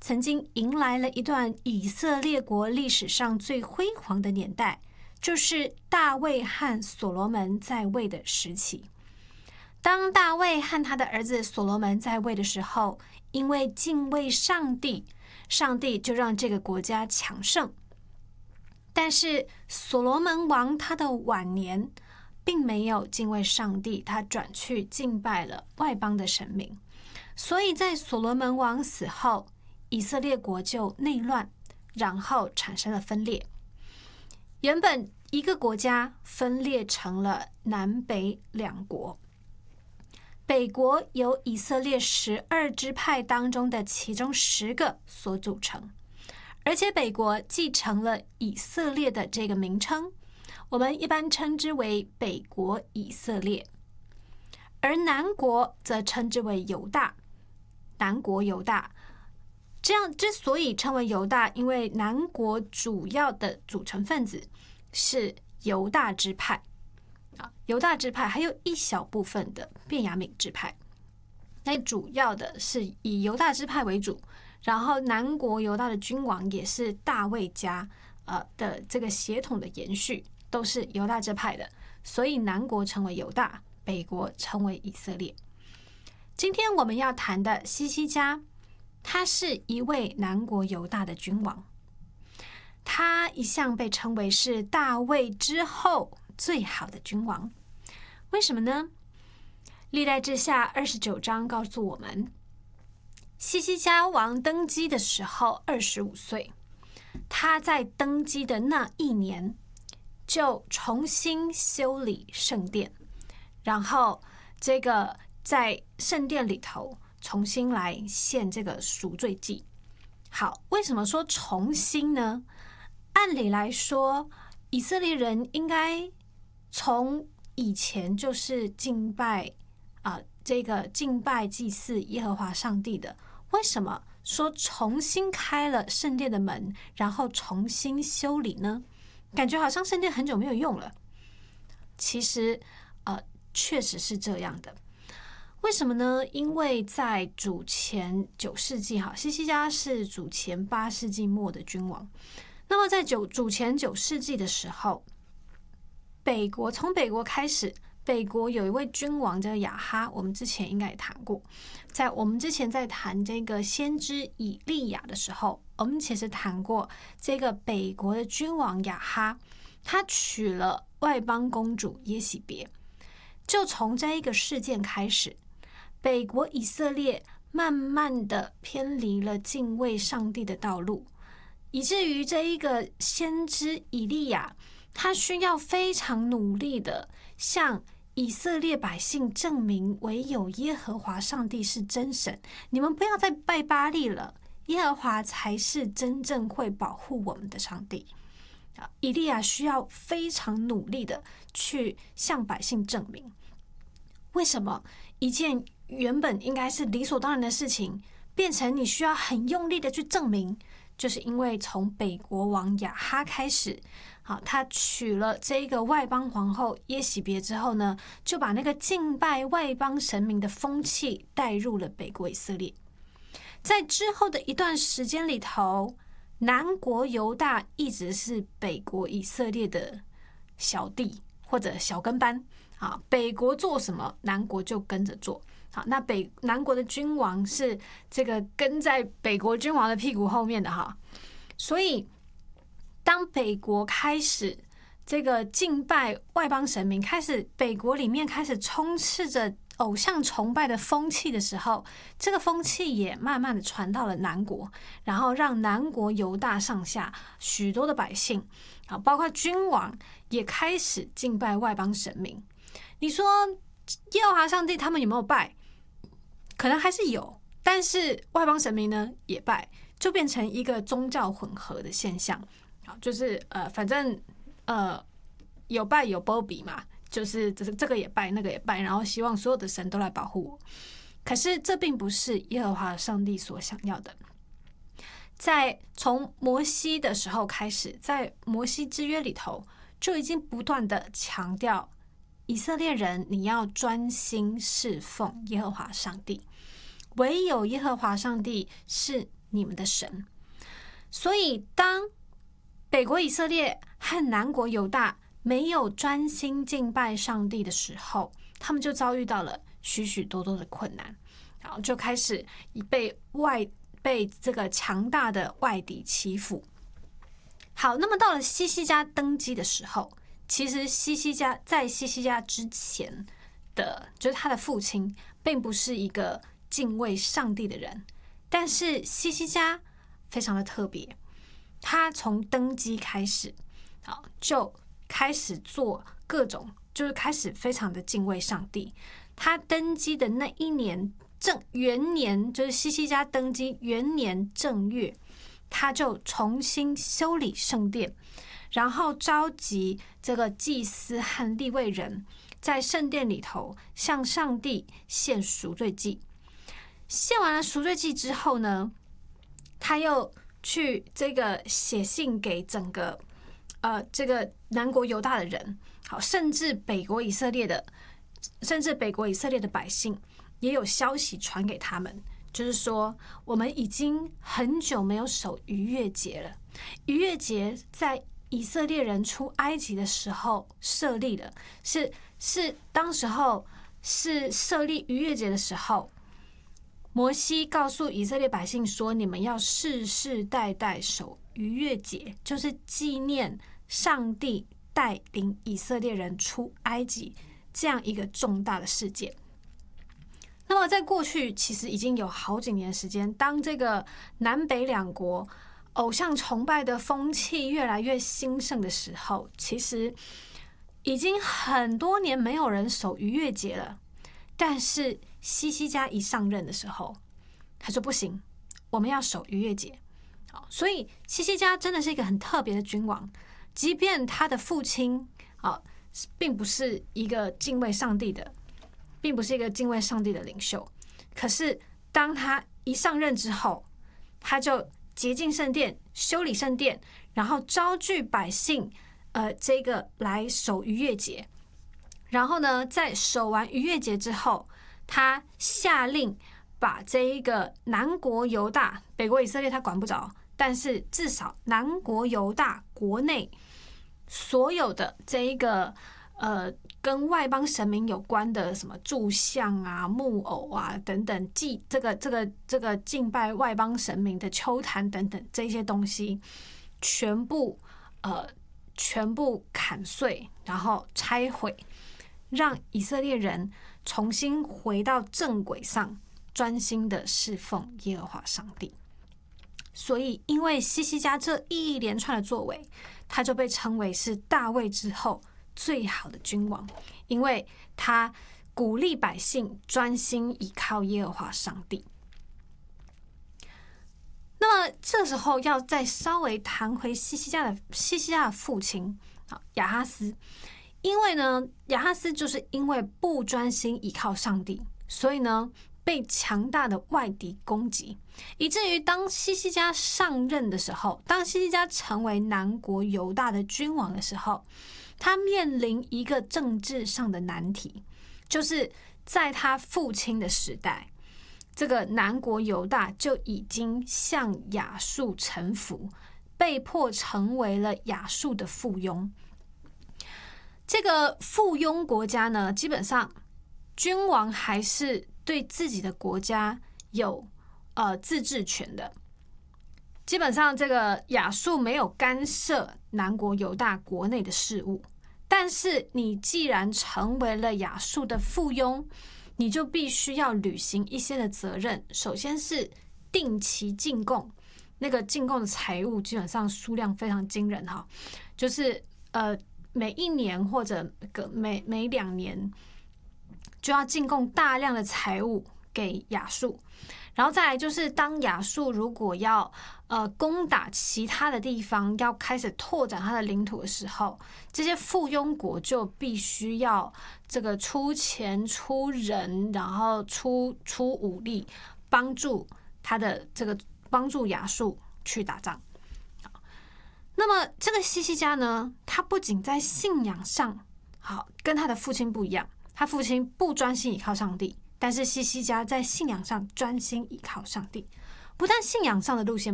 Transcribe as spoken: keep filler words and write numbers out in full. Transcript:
曾经迎来了一段以色列国历史上最辉煌的年代，就是大卫和所罗门在位的时期。当大卫和他的儿子所罗门在位的时候，因为敬畏上帝，上帝就让这个国家强盛。但是所罗门王他的晚年并没有敬畏上帝，他转去敬拜了外邦的神明。所以在所罗门王死后，以色列国就内乱，然后产生了分裂。原本一个国家分裂成了南北两国，北国由以色列十二支派当中的其中十个所组成，而且北国继承了以色列的这个名称，我们一般称之为北国以色列。而南国则称之为犹大，南国犹大。这样之所以称为犹大，因为南国主要的组成分子是犹大支派啊，犹大支派还有一小部分的便雅悯支派，那主要的是以犹大支派为主。然后南国犹大的君王也是大卫家呃的这个血统的延续，都是犹大支派的，所以南国称为犹大，北国称为以色列。今天我们要谈的希西家，他是一位南国犹大的君王，他一向被称为是大卫之后最好的君王。为什么呢？历代志下二十九章告诉我们，希西家王登基的时候二十五岁，他在登基的那一年就重新修理圣殿，然后这个在圣殿里头重新来献这个赎罪祭。好，为什么说重新呢？按理来说，以色列人应该从以前就是敬拜啊、呃，这个敬拜祭祀耶和华上帝的。为什么说重新开了圣殿的门，然后重新修理呢？感觉好像圣殿很久没有用了。其实，呃，确实是这样的。为什么呢？因为在主前九世纪，哈，希西家是主前八世纪末的君王。那么在九主前九世纪的时候，北国从北国开始，北国有一位君王叫亚哈，我们之前应该也谈过。在我们之前在谈这个先知以利亚的时候，我们其实谈过这个北国的君王亚哈，他娶了外邦公主耶洗别。就从这一个事件开始，北国以色列慢慢的偏离了敬畏上帝的道路，以至于这一个先知以利亚，他需要非常努力的向以色列百姓证明，唯有耶和华上帝是真神，你们不要再拜巴力了，耶和华才是真正会保护我们的上帝。以利亚需要非常努力的去向百姓证明。为什么一件原本应该是理所当然的事情，变成你需要很用力的去证明？就是因为从北国王亚哈开始，好，他娶了这个外邦皇后耶洗别之后呢，就把那个敬拜外邦神明的风气带入了北国以色列。在之后的一段时间里头，南国犹大一直是北国以色列的小弟或者小跟班。好，北国做什么，南国就跟着做。好，那北南国的君王是这个跟在北国君王的屁股后面的哈。所以，当北国开始这个敬拜外邦神明，开始北国里面开始充斥着偶像崇拜的风气的时候，这个风气也慢慢的传到了南国，然后让南国犹大上下许多的百姓，啊，包括君王也开始敬拜外邦神明。你说耶和华上帝他们有没有拜？可能还是有，但是外邦神明呢也拜，就变成一个宗教混合的现象。就是呃，反正呃有拜有波比嘛，就是这个也拜那个也拜，然后希望所有的神都来保护我。可是这并不是耶和华上帝所想要的。在从摩西的时候开始，在摩西之约里头就已经不断的强调，以色列人你要专心侍奉耶和华上帝，唯有耶和华上帝是你们的神。所以当北国以色列和南国犹大没有专心敬拜上帝的时候，他们就遭遇到了许许多多的困难，然后就开始被外被这个强大的外敌欺负。好，那么到了西西家登基的时候，其实西西家在西西家之前的，就是他的父亲，并不是一个敬畏上帝的人。但是西西家非常的特别，他从登基开始，好就开始做各种，就是开始非常的敬畏上帝。他登基的那一年正元年，就是西西家登基元年正月，他就重新修理圣殿，然后召集这个祭司和利未人，在圣殿里头向上帝献赎罪祭。献完了赎罪祭之后呢，他又去这个写信给整个呃这个南国犹大的人，好，甚至北国以色列的，甚至北国以色列的百姓也有消息传给他们，就是说我们已经很久没有守逾越节了。逾越节在以色列人出埃及的时候设立了，是是当时候是设立逾越节的时候，摩西告诉以色列百姓说，你们要世世代代守逾越节，就是纪念上帝带领以色列人出埃及这样一个重大的事件。那么在过去其实已经有好几年时间，当这个南北两国偶像崇拜的风气越来越兴盛的时候，其实已经很多年没有人守逾越节了。但是西西家一上任的时候，他说不行，我们要守逾越节。好，所以西西家真的是一个很特别的君王，即便他的父亲啊，并不是一个敬畏上帝的，并不是一个敬畏上帝的领袖，可是当他一上任之后，他就洁净圣殿，修理圣殿，然后招聚百姓，呃，这个来守逾越节。然后呢，在守完逾越节之后，他下令把这一个南国犹大，北国以色列他管不着，但是至少南国犹大国内所有的这一个呃跟外邦神明有关的什么柱像啊、木偶啊等等，祭这个这个这个敬拜外邦神明的丘坛等等这些东西，全部呃全部砍碎，然后拆毁。让以色列人重新回到正轨上，专心的侍奉耶和华上帝。所以因为西西家这一连串的作为，他就被称为是大卫之后最好的君王，因为他鼓励百姓专心依靠耶和华上帝。那么这时候要再稍微谈回西西家的西西家的父亲亚哈斯。因为呢，亚哈斯就是因为不专心依靠上帝，所以呢被强大的外敌攻击，以至于当西西家上任的时候，当西西家成为南国犹大的君王的时候，他面临一个政治上的难题，就是在他父亲的时代，这个南国犹大就已经向亚述臣服，被迫成为了亚述的附庸。这个附庸国家呢，基本上君王还是对自己的国家有呃自治权的。基本上这个亚述没有干涉南国犹大国内的事务，但是你既然成为了亚述的附庸，你就必须要履行一些的责任。首先是定期进贡，那个进贡的财物基本上数量非常惊人哈，就是呃。每一年或者每每两年就要进贡大量的财物给亚述，然后再来就是当亚述如果要呃攻打其他的地方，要开始拓展它的领土的时候，这些附庸国就必须要这个出钱出人，然后出出武力帮助他的这个帮助亚述去打仗。那么这个西西家呢，他不仅在信仰上好跟他的父亲不一样，他父亲不专心依靠上帝，但是西西家在信仰上专心依靠上帝。 不但信仰上的路线